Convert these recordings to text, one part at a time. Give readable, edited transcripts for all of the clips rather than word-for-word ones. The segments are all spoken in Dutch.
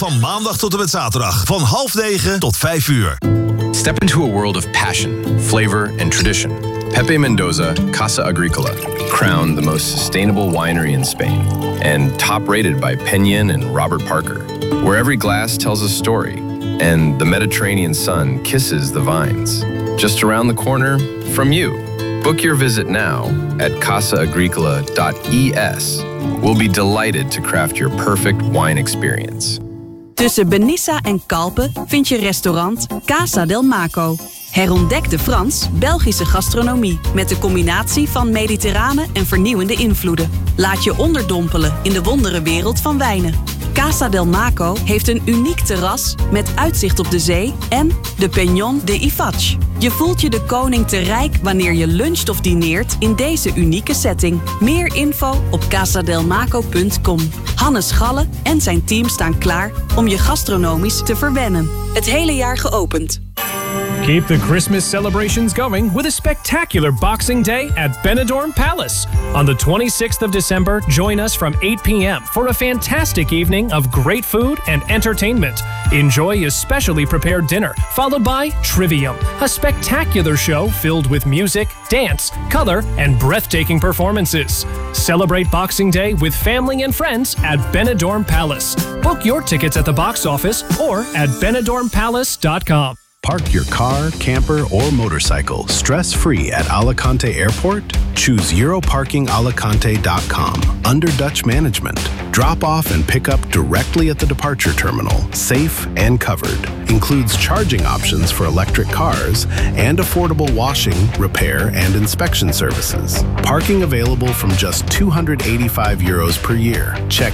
Van maandag tot en met zaterdag. Van 8:30 tot 5:00. Step into a world of passion, flavor, and tradition. Pepe Mendoza Casa Agricola, crowned the most sustainable winery in Spain, and top-rated by Penyon and Robert Parker, where every glass tells a story, and the Mediterranean sun kisses the vines. Just around the corner from you. Book your visit now at casaagricola.es. We'll be delighted to craft your perfect wine experience. Tussen Benissa en Kalpen vind je restaurant Casa del Maco. Herontdek de Frans-Belgische gastronomie met de combinatie van mediterrane en vernieuwende invloeden. Laat je onderdompelen in de wonderenwereld van wijnen. Casa del Maco heeft een uniek terras met uitzicht op de zee en de Peñón de Ifach. Je voelt je de koning te rijk wanneer je luncht of dineert in deze unieke setting. Meer info op casadelmaco.com. Hannes Galle en zijn team staan klaar om je gastronomisch te verwennen. Het hele jaar geopend. Keep the Christmas celebrations going with a spectacular Boxing Day at Benidorm Palace. On the 26th of December, join us from 8 p.m. for a fantastic evening of great food and entertainment. Enjoy a specially prepared dinner, followed by Trivium, a spectacular show filled with music, dance, color, and breathtaking performances. Celebrate Boxing Day with family and friends at Benidorm Palace. Book your tickets at the box office or at benidormpalace.com. Park your car, camper, or motorcycle stress-free at Alicante Airport? Choose EuroParkingAlicante.com under Dutch management. Drop off and pick up directly at the departure terminal, safe and covered. Includes charging options for electric cars and affordable washing, repair, and inspection services. Parking available from just €285 per year. Check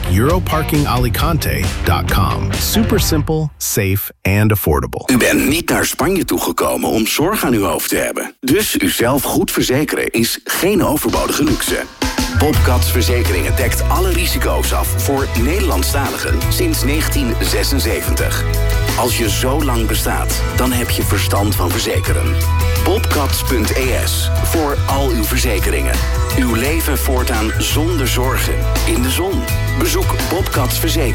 EuroParkingAlicante.com. Super simple, safe, and affordable. U bent niet naar Spanje toegekomen om zorg aan uw hoofd te hebben. Dus uzelf goed verzekeren is geen overbodige luxe. Bob Cats Verzekeringen dekt alle risico's af voor Nederlandstaligen sinds 1976. Als je zo lang bestaat, dan heb je verstand van verzekeren. Bobcats.es voor al uw verzekeringen. Uw leven voortaan zonder zorgen. In de zon. Bezoek Bob Cats Verzekeringen.